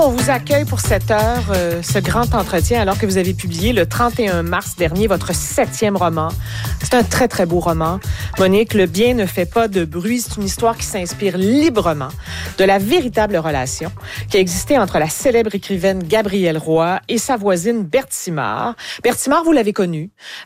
On vous accueille pour cette heure, ce grand entretien, alors que vous avez publié le 31 mars dernier votre 7e roman. C'est un très, très beau roman. Monique, Le bien ne fait pas de bruit. C'est une histoire qui s'inspire librement de la véritable relation qui a existé entre la célèbre écrivaine Gabrielle Roy et sa voisine Berthe Simard. Berthe Simard, vous l'avez connue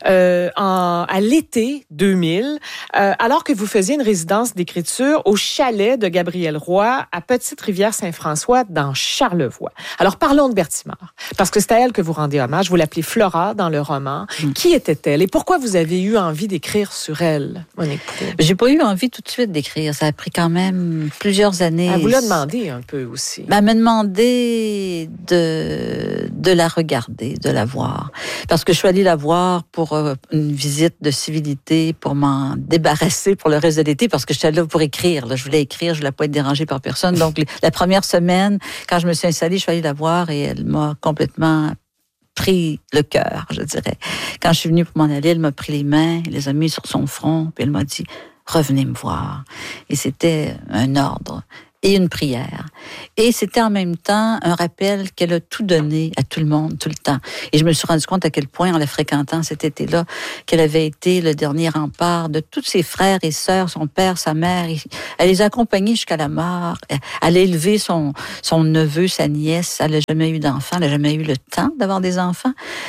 à l'été 2000, alors que vous faisiez une résidence d'écriture au chalet de Gabrielle Roy à Petite-Rivière-Saint-François dans Charlevoix. Alors, parlons de Berthe Simard, parce que c'est à elle que vous rendez hommage. Vous l'appelez Flora dans le roman. Qui était-elle et pourquoi vous avez eu envie d'écrire sur elle, Monique Proulx? J'ai pas eu envie tout de suite d'écrire. Ça a pris quand même plusieurs années. Elle vous l'a demandé un peu aussi. Elle m'a demandé de la regarder, de la voir. Parce que je suis allée la voir pour une visite de civilité, pour m'en débarrasser pour le reste de l'été, parce que j'étais là pour écrire. Là, je voulais écrire, je voulais pas être dérangée par personne. Donc, la première semaine, quand je me suis installée, je suis allée la voir et elle m'a complètement pris le cœur, je dirais. Quand je suis venue pour m'en aller, elle m'a pris les mains, elle les a mis sur son front, puis elle m'a dit « Revenez me voir ». Et c'était un ordre et une prière. Et c'était en même temps un rappel qu'elle a tout donné à tout le monde, tout le temps. Et je me suis rendu compte à quel point, en la fréquentant cet été-là, qu'elle avait été le dernier rempart de tous ses frères et sœurs, son père, sa mère. Elle les a accompagnés jusqu'à la mort. Elle a élevé son neveu, sa nièce. Elle n'a jamais eu d'enfants. Elle n'a jamais eu le temps d'avoir des enfants.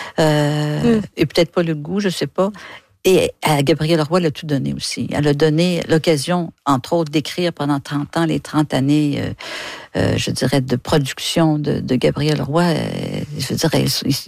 Et peut-être pas le goût, je sais pas. Et à Gabrielle Roy, elle a tout donné aussi. Elle a donné l'occasion, entre autres, d'écrire pendant 30 ans, les 30 années, je dirais, de production de Gabrielle Roy. Je dirais,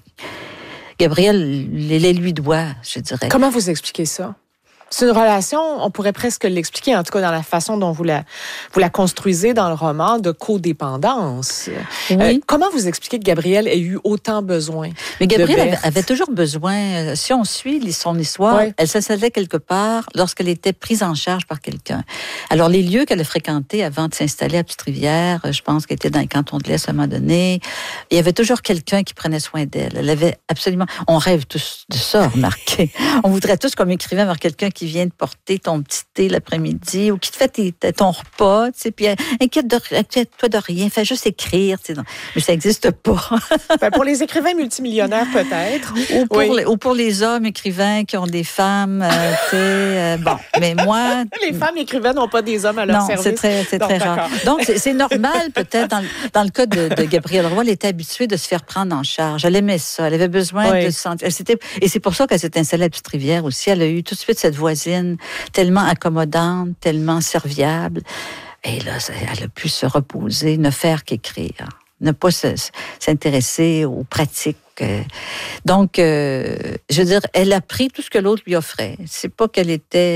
Gabrielle les lui doit, je dirais. Comment vous expliquez ça? C'est une relation, on pourrait presque l'expliquer, en tout cas dans la façon dont vous la construisez dans le roman, de codépendance. Oui. Comment vous expliquez que Gabrielle ait eu autant besoin? Mais Gabrielle avait toujours besoin, si on suit son histoire, oui. Elle s'installait quelque part lorsqu'elle était prise en charge par quelqu'un. Alors, les lieux qu'elle a fréquentés avant de s'installer à Petite-Rivière, je pense qu'elle était dans les cantons de l'Est à un moment donné, il y avait toujours quelqu'un qui prenait soin d'elle. Elle avait absolument... On rêve tous de ça, remarquez. On voudrait tous, comme écrivain, avoir quelqu'un qui vient te porter ton petit thé l'après-midi ou qui te fait ton repas, tu sais, puis inquiète-toi de rien, fais juste écrire, tu sais. Mais ça n'existe pas. Ben pour les écrivains multimillionnaires, peut-être. Ou pour les hommes écrivains qui ont des femmes, tu sais, bon. Mais moi... Les femmes écrivaines n'ont pas des hommes à leur service. Non, c'est très rare. Donc, c'est normal, peut-être, dans le cas de Gabrielle Roy, elle était habituée de se faire prendre en charge. Elle aimait ça. Elle avait besoin de se sentir... Et c'est pour ça qu'elle s'est installée à Petite-Rivière aussi. Elle a eu tout de suite cette voisine tellement accommodante, tellement serviable. Et là, elle a pu se reposer, ne faire qu'écrire, ne pas s'intéresser aux pratiques. Donc, je veux dire, elle a pris tout ce que l'autre lui offrait. C'est pas elle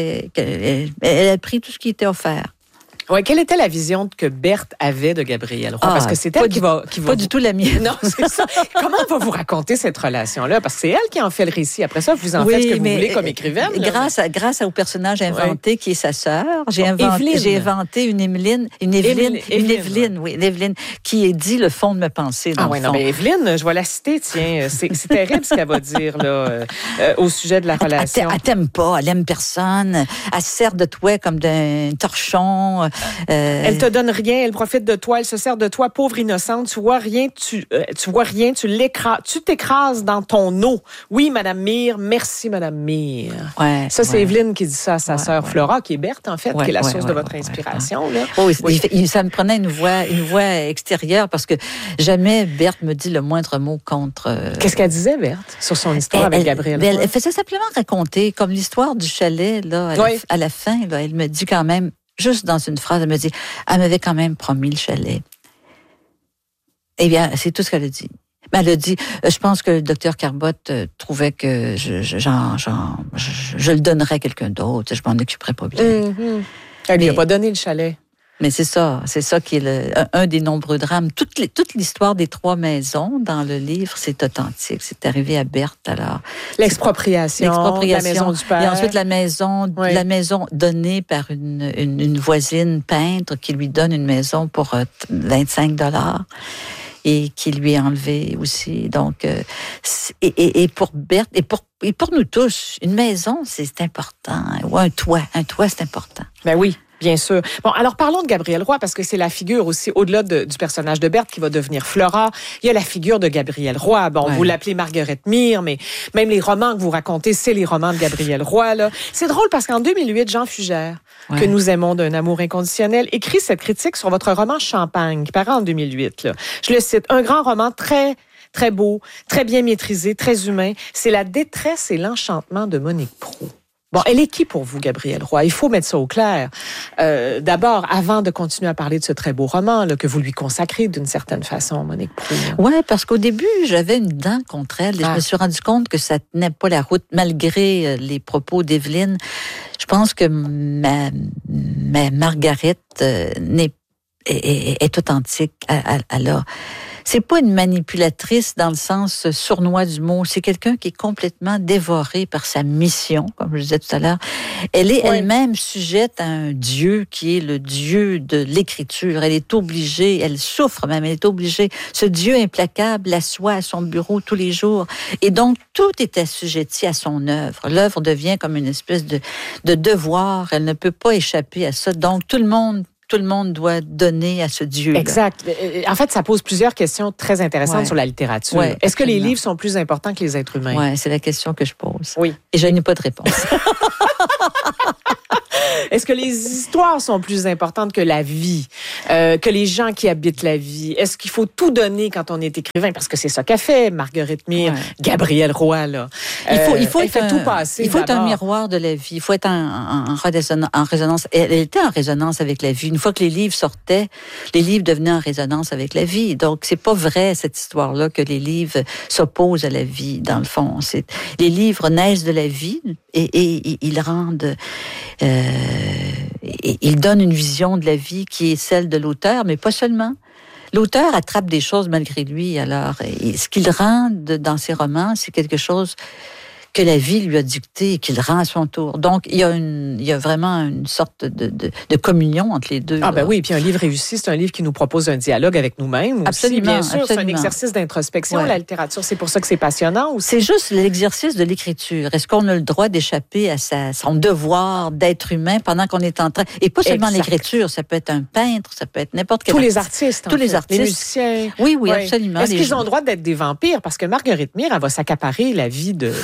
a pris tout ce qui était offert. Ouais, quelle était la vision que Berthe avait de Gabrielle Roy? Parce que c'est elle qui va pas du tout la mienne. Non, c'est ça. Comment on va vous raconter cette relation-là? Parce que c'est elle qui en fait le récit. Après ça, vous en faites ce que vous voulez comme écrivaine. Grâce au personnage inventé qui est sa sœur, j'ai inventé une Évelyne, qui est dit le fond de ma pensée. Ah oui, non, mais Évelyne, je vais la citer, tiens. C'est terrible ce qu'elle va dire là au sujet de la relation. Elle t'aime pas, elle aime personne, elle se sert de toi comme d'un torchon. Elle te donne rien, elle profite de toi, elle se sert de toi, pauvre innocente. Tu vois rien, tu t'écrases dans ton eau. Oui, Madame Mire, merci, Madame Mire. Ouais, ça, c'est Évelyne qui dit ça à sa sœur Flora, qui est Berthe, en fait, qui est la source de votre inspiration. Là. Oui, ça me prenait une voix extérieure, parce que jamais Berthe me dit le moindre mot contre... Qu'est-ce qu'elle disait, Berthe, sur son histoire avec Gabrielle? Elle faisait simplement raconter, comme l'histoire du chalet, là, à la fin, là, elle me dit quand même, juste dans une phrase, elle m'avait quand même promis le chalet. Eh bien, c'est tout ce qu'elle a dit. Elle a dit, je pense que le docteur Carbotte trouvait que je le donnerais à quelqu'un d'autre, je m'en occuperais pas bien. Mm-hmm. Elle lui a pas donné le chalet. Mais c'est ça qui est un des nombreux drames. Toute l'histoire des 3 maisons dans le livre, c'est authentique. C'est arrivé à Berthe, alors. L'expropriation, la maison du père. Et ensuite, la maison donnée par une voisine peintre qui lui donne une maison pour 25 $. Et qui lui est enlevé aussi. Donc, et pour Berthe, et pour nous tous, une maison, c'est important. Ou un toit, c'est important. Ben oui. Bien sûr. Bon, alors parlons de Gabrielle Roy, parce que c'est la figure aussi, au-delà du personnage de Berthe qui va devenir Flora, il y a la figure de Gabrielle Roy. Bon, vous l'appelez Marguerite Mire, mais même les romans que vous racontez, c'est les romans de Gabrielle Roy, là. C'est drôle parce qu'en 2008, Jean Fugère, que nous aimons d'un amour inconditionnel, écrit cette critique sur votre roman Champagne, qui paraît en 2008, là. Je le cite, un grand roman très beau, très bien maîtrisé, très humain. C'est la détresse et l'enchantement de Monique Proulx. Bon, elle est qui pour vous, Gabrielle Roy? Il faut mettre ça au clair. D'abord, avant de continuer à parler de ce très beau roman là, que vous lui consacrez d'une certaine façon, Monique Proulx. Oui, parce qu'au début, j'avais une dent contre elle et je me suis rendu compte que ça tenait pas la route, malgré les propos d'Evelyne. Je pense que ma Marguerite est authentique. C'est pas une manipulatrice dans le sens sournois du mot. C'est quelqu'un qui est complètement dévoré par sa mission, comme je disais tout à l'heure. Elle est elle-même sujette à un Dieu qui est le Dieu de l'écriture. Elle est obligée, elle souffre même, elle est obligée. Ce Dieu implacable l'assoit à son bureau tous les jours. Et donc, tout est assujetti à son œuvre. L'œuvre devient comme une espèce de devoir. Elle ne peut pas échapper à ça. Donc, tout le monde doit donner à ce Dieu. Exact. En fait, ça pose plusieurs questions très intéressantes sur la littérature. Ouais, Est-ce que les livres sont plus importants que les êtres humains? Oui, c'est la question que je pose. Oui. Et je n'ai pas de réponse. Est-ce que les histoires sont plus importantes que la vie, que les gens qui habitent la vie? Est-ce qu'il faut tout donner quand on est écrivain? Parce que c'est ça qu'a fait Marguerite Mire, Gabrielle Roy. Là. Il faut être tout passer. Il faut être un miroir de la vie. Il faut être en résonance. Elle était en résonance avec la vie. Une fois que les livres sortaient, les livres devenaient en résonance avec la vie. Donc, c'est pas vrai, cette histoire-là, que les livres s'opposent à la vie, dans le fond. Les livres naissent de la vie et ils rendent... il donne une vision de la vie qui est celle de l'auteur, mais pas seulement. L'auteur attrape des choses malgré lui. Alors, et ce qu'il rend dans ses romans, c'est quelque chose que la vie lui a dicté et qu'il rend à son tour. Donc, il y a vraiment une sorte de communion entre les deux. Ah ben oui, puis un livre réussi, c'est un livre qui nous propose un dialogue avec nous-mêmes. Absolument, aussi, bien sûr, absolument. C'est un exercice d'introspection, la littérature. C'est pour ça que c'est passionnant aussi. C'est juste l'exercice de l'écriture. Est-ce qu'on a le droit d'échapper à son devoir d'être humain pendant qu'on est en train... Et pas seulement l'écriture, ça peut être un peintre, ça peut être n'importe quel les artistes, les artistes. Les musiciens. Oui, absolument. Est-ce qu'ils ont le droit d'être des vampires? Parce que Marguerite Mire, elle va s'accaparer la vie de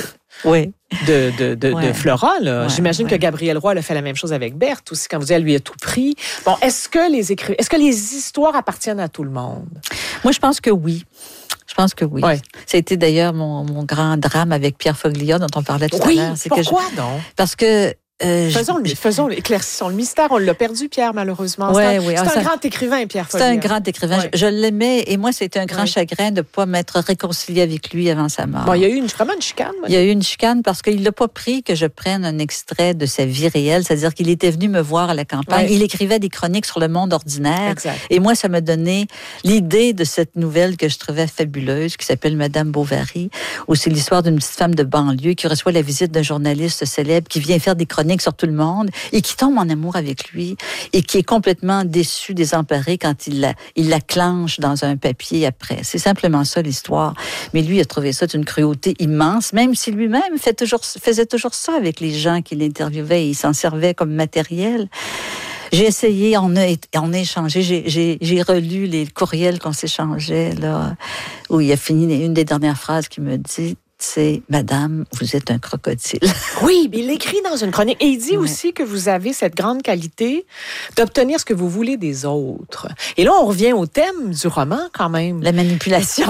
Flora. Là. J'imagine que Gabrielle Roy a fait la même chose avec Berthe aussi, quand vous dites elle lui a tout pris. Bon, est-ce que les histoires appartiennent à tout le monde? Moi, je pense que oui. Ça a été d'ailleurs mon grand drame avec Pierre Foglia, dont on parlait tout à l'heure. Pourquoi donc? Parce que... éclaircissons le mystère. On l'a perdu, Pierre, malheureusement. C'est un grand écrivain, Pierre Foglia. C'est un grand écrivain. Je l'aimais, et moi, c'était un grand chagrin de ne pas m'être réconciliée avec lui avant sa mort. Bon, il y a eu vraiment une chicane. Il y a eu une chicane parce qu'il n'a pas pris que je prenne un extrait de sa vie réelle, c'est-à-dire qu'il était venu me voir à la campagne. Il écrivait des chroniques sur le monde ordinaire. Exact. Et moi, ça m'a donné l'idée de cette nouvelle que je trouvais fabuleuse, qui s'appelle Madame Bovary, où c'est l'histoire d'une petite femme de banlieue qui reçoit la visite d'un journaliste célèbre qui vient faire des chroniques sur tout le monde et qui tombe en amour avec lui et qui est complètement déçu, désemparé quand il la clenche dans un papier après. C'est simplement ça l'histoire. Mais lui a trouvé ça d'une cruauté immense, même si lui-même faisait toujours ça avec les gens qu'il interviewait. Il s'en servait comme matériel. J'ai essayé, on a échangé, j'ai relu les courriels qu'on s'échangeait, là, où il a fini une des dernières phrases qu'il me dit. C'est « Madame, vous êtes un crocodile ». Oui, mais il l'écrit dans une chronique. Et il dit aussi que vous avez cette grande qualité d'obtenir ce que vous voulez des autres. Et là, on revient au thème du roman, quand même. La manipulation.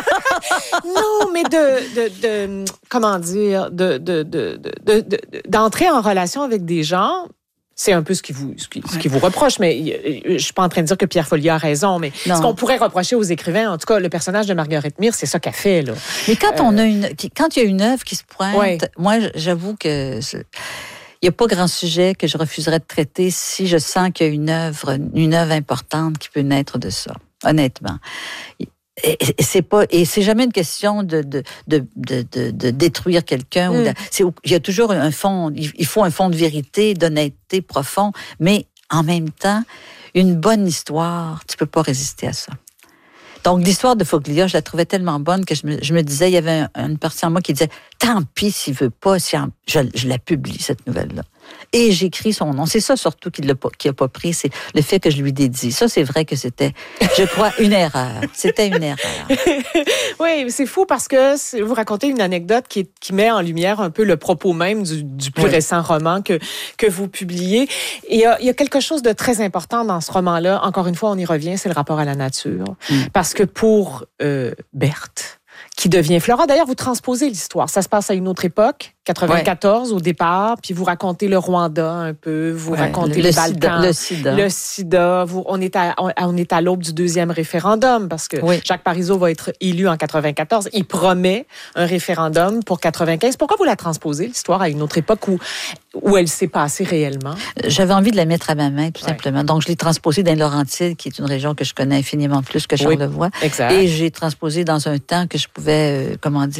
Non, mais comment dire, d'entrer en relation avec des gens. C'est un peu ce qui vous reproche, mais je suis pas en train de dire que Pierre Foglia a raison, mais ce qu'on pourrait reprocher aux écrivains, en tout cas, le personnage de Marguerite Mire, c'est ça qu'elle fait, là. Mais quand quand il y a une œuvre qui se pointe, moi, j'avoue que il n'y a pas grand sujet que je refuserais de traiter si je sens qu'il y a une œuvre importante qui peut naître de ça, honnêtement. Et c'est jamais une question de détruire quelqu'un. Il y a toujours un fond, il faut un fond de vérité, d'honnêteté profond, mais en même temps, une bonne histoire, tu peux pas résister à ça. Donc, l'histoire de Foglia, je la trouvais tellement bonne que je me disais, il y avait une partie en moi qui disait, tant pis s'il veut pas, je la publie, cette nouvelle-là. Et j'écris son nom. C'est ça surtout qu'il n'a pas pris, c'est le fait que je lui dédie. Ça, c'est vrai que c'était, je crois, une erreur. C'était une erreur. Oui, c'est fou parce que vous racontez une anecdote qui met en lumière un peu le propos même du plus récent roman que vous publiez. Et il y a quelque chose de très important dans ce roman-là. Encore une fois, on y revient, c'est le rapport à la nature. Parce que pour Berthe, qui devient Flora. D'ailleurs, vous transposez l'histoire. Ça se passe à une autre époque, 94 au départ, puis vous racontez le Rwanda un peu, vous racontez les Balkans, le sida. On est à l'aube du deuxième référendum parce que Jacques Parizeau va être élu en 94. Il promet un référendum pour 95. Pourquoi vous la transposez l'histoire à une autre époque où elle s'est passée réellement? J'avais envie de la mettre à ma main, tout simplement. Donc, je l'ai transposée dans Laurentides, qui est une région que je connais infiniment plus que Charlevoix. Exact. Et j'ai transposé dans un temps que je pouvais,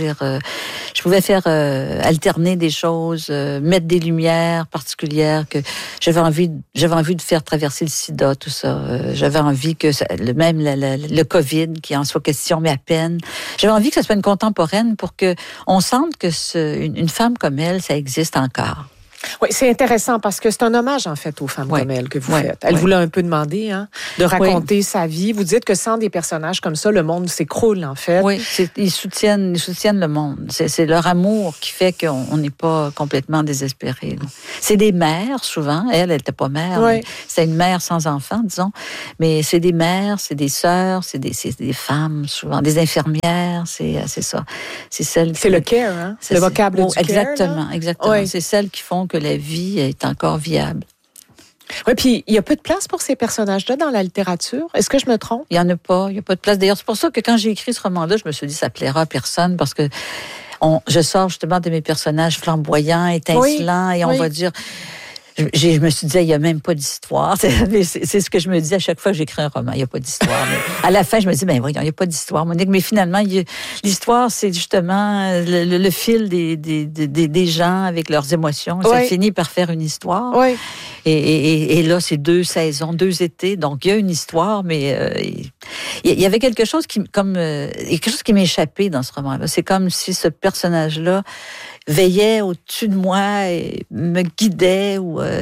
je pouvais faire alterner des choses, mettre des lumières particulières, que j'avais envie de faire traverser le sida, tout ça. J'avais envie que même le COVID, qui en soit question, mais à peine. J'avais envie que ça soit une contemporaine pour que on sente que une femme comme elle, ça existe encore. Oui, c'est intéressant parce que c'est un hommage, en fait, aux femmes comme elle que vous faites. Elle vous l'a un peu demandé, de raconter sa vie. Vous dites que sans des personnages comme ça, le monde s'écroule, en fait. Oui, ils soutiennent le monde. C'est leur amour qui fait qu'on n'est pas complètement désespéré. C'est des mères, souvent. Elle n'était pas mère. C'est une mère sans enfant, disons. Mais c'est des mères, c'est des sœurs, c'est des femmes, souvent. Des infirmières, c'est ça. C'est celles c'est le care, hein? C'est le vocable du exactement, care. Exactement. Oui. C'est celles qui font que la vie est encore viable. Oui, puis il y a peu de place pour ces personnages-là dans la littérature. Est-ce que je me trompe? Il n'y en a pas. Il n'y a pas de place. D'ailleurs, c'est pour ça que quand j'ai écrit ce roman-là, je me suis dit, ça plaira à personne parce que je sors justement de mes personnages flamboyants, étincelants, et on va dire... Je me suis dit, il n'y a même pas d'histoire. C'est ce que je me dis à chaque fois que j'écris un roman. Il n'y a pas d'histoire. Mais à la fin, je me dis, voyons, il n'y a pas d'histoire, Monique. Mais finalement, l'histoire, c'est justement le fil des gens avec leurs émotions. Ça finit par faire une histoire. Oui. Et là, c'est 2 saisons, 2 étés. Donc, il y a une histoire, mais il y avait quelque chose qui m'est échappé dans ce roman-là. C'est comme si ce personnage-là veillait au-dessus de moi et me guidait.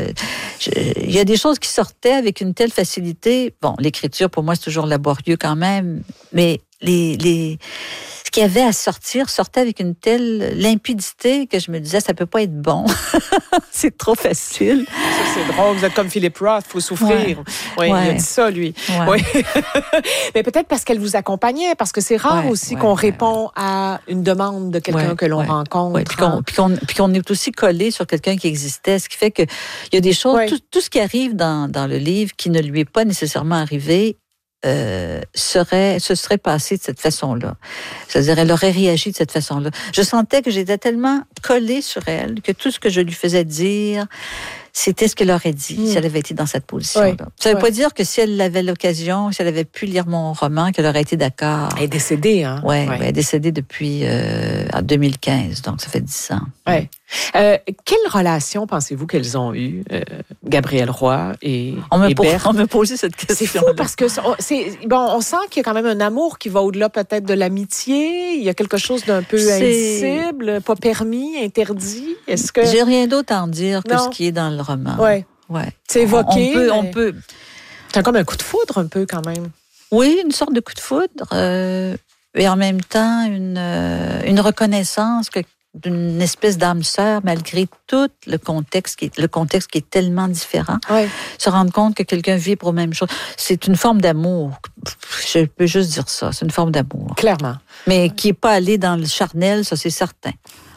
Il y a des choses qui sortaient avec une telle facilité. Bon, l'écriture, pour moi, c'est toujours laborieux quand même, mais ce qu'il y avait à sortait avec une telle limpidité que je me disais, ça peut pas être bon. C'est trop facile. Ça, c'est drôle. Vous êtes comme Philip Roth, il faut souffrir. Il a dit ça, lui. Ouais. Mais peut-être parce qu'elle vous accompagnait, parce que c'est rare aussi qu'on répond à une demande de quelqu'un que l'on rencontre. Puis qu'on est aussi collé sur quelqu'un qui existait, ce qui fait que il y a des choses, tout ce qui arrive dans le livre qui ne lui est pas nécessairement arrivé, se serait passé de cette façon-là. C'est-à-dire, elle aurait réagi de cette façon-là. Je sentais que j'étais tellement collée sur elle que tout ce que je lui faisais dire, c'était ce qu'elle aurait dit si elle avait été dans cette position-là. Ça ne veut pas dire que si elle avait l'occasion, si elle avait pu lire mon roman, qu'elle aurait été d'accord. Elle est décédée, hein? Oui, elle est décédée depuis en 2015, donc ça fait 10 ans. Ouais. Quelle relation pensez-vous qu'elles ont eue, Gabrielle Roy et Berthe? On me posait cette question. C'est fou parce que on sent qu'il y a quand même un amour qui va au-delà peut-être de l'amitié. Il y a quelque chose d'un peu indicible, pas permis, interdit. Est-ce que j'ai rien d'autre à en dire que ce qui est dans le roman. Ouais. C'est évoqué. On peut. C'est comme un coup de foudre un peu quand même. Oui, une sorte de coup de foudre, et en même temps une reconnaissance d'une espèce d'âme sœur, malgré tout le contexte qui est tellement différent. Se rendre compte que quelqu'un vibre aux mêmes choses. C'est une forme d'amour. Je peux juste dire ça. C'est une forme d'amour. Clairement. Mais qui n'est pas allé dans le charnel, ça c'est certain.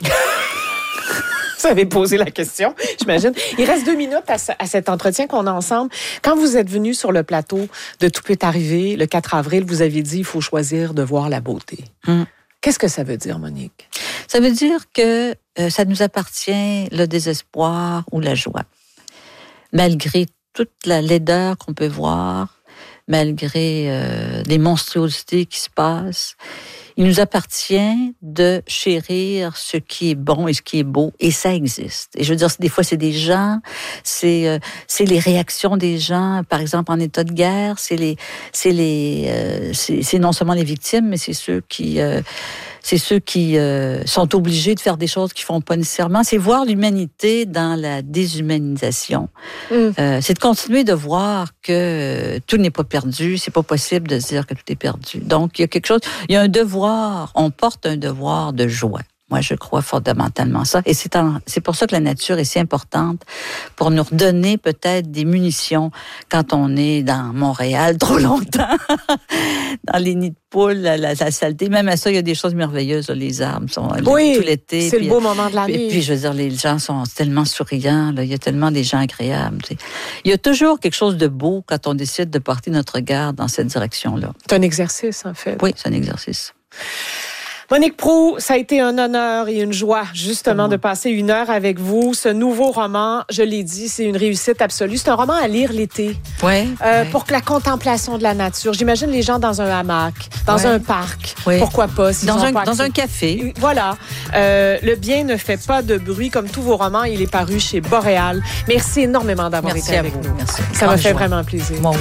Vous avez posé la question, j'imagine. Il reste 2 minutes à cet entretien qu'on a ensemble. Quand vous êtes venu sur le plateau de Tout peut arriver, le 4 avril, vous avez dit il faut choisir de voir la beauté. Qu'est-ce que ça veut dire, Monique? Ça veut dire que ça nous appartient le désespoir ou la joie. Malgré toute la laideur qu'on peut voir, malgré les monstruosités qui se passent, il nous appartient de chérir ce qui est bon et ce qui est beau, et ça existe. Et je veux dire, des fois, c'est des gens, c'est les réactions des gens, par exemple, en état de guerre, c'est non seulement les victimes, mais c'est ceux qui c'est ceux qui sont obligés de faire des choses qu'ils font pas nécessairement. C'est voir l'humanité dans la déshumanisation. C'est de continuer de voir que tout n'est pas perdu. C'est pas possible de se dire que tout est perdu. Donc, il y a quelque chose, il y a un devoir, on porte un devoir de joie. Moi, je crois fondamentalement ça. Et c'est pour ça que la nature est si importante, pour nous redonner peut-être des munitions quand on est dans Montréal trop longtemps, dans les nids de poules, la saleté. Même à ça, il y a des choses merveilleuses. Les arbres sont tout l'été. C'est le beau moment de l'année. Et puis, je veux dire, les gens sont tellement souriants. Là. Il y a tellement des gens agréables. Il y a toujours quelque chose de beau quand on décide de porter notre regard dans cette direction-là. C'est un exercice, en fait. Oui, c'est un exercice. Monique Proulx, ça a été un honneur et une joie, justement, de passer 1 heure avec vous. Ce nouveau roman, je l'ai dit, c'est une réussite absolue. C'est un roman à lire l'été. Oui. Pour que la contemplation de la nature. J'imagine les gens dans un hamac, dans un parc. Oui. Pourquoi pas? Dans un café. Voilà. Le bien ne fait pas de bruit, comme tous vos romans. Il est paru chez Boréal. Merci énormément d'avoir été avec nous. Merci. Ça m'a fait vraiment plaisir. Moi